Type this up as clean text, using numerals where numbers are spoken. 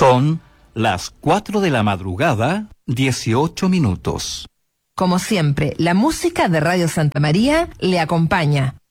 Son las 4 de la madrugada, 18 minutos. Como siempre, la música de Radio Santa María le acompaña.